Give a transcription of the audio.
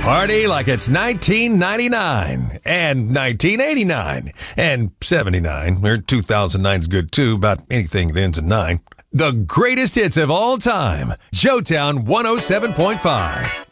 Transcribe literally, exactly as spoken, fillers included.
Party like it's nineteen ninety-nine and nineteen eighty-nine and seventy-nine, or two thousand nine's good too, about anything that ends in nine. The greatest hits of all time. Joetown one oh seven point five.